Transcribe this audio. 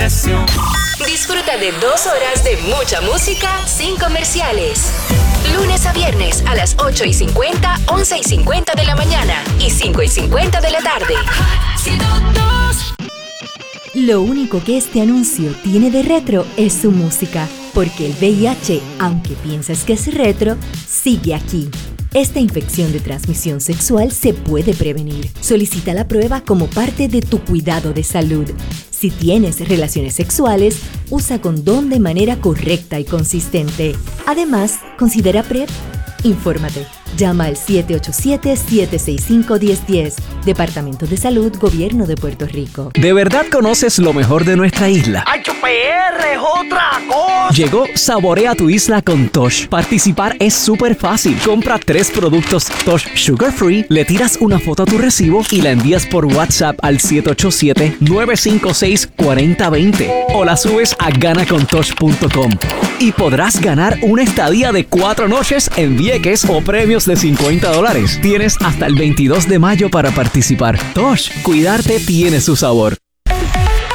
presión. Disfruta de 2 horas de mucha música sin comerciales. Lunes a viernes a las 8:50, 11:50 de la mañana y 5:50 de la tarde. Lo único que este anuncio tiene de retro es su música, porque el VIH, aunque piensas que es retro, sigue aquí. Esta infección de transmisión sexual se puede prevenir. Solicita la prueba como parte de tu cuidado de salud. Si tienes relaciones sexuales, usa condón de manera correcta y consistente. Además, considera PrEP. Infórmate. Llama al 787-765-1010. Departamento de Salud, Gobierno de Puerto Rico. ¿De verdad conoces lo mejor de nuestra isla? ¡HR es otra cosa! Llegó Saborea tu isla con Tosh. Participar es súper fácil. Compra 3 productos Tosh Sugar Free, le tiras una foto a tu recibo y la envías por WhatsApp al 787-956-4020 o la subes a ganacontosh.com y podrás ganar una estadía de 4 noches en Vieques o premios de $50. Tienes hasta el 22 de mayo para participar. Tosh, cuidarte tiene su sabor.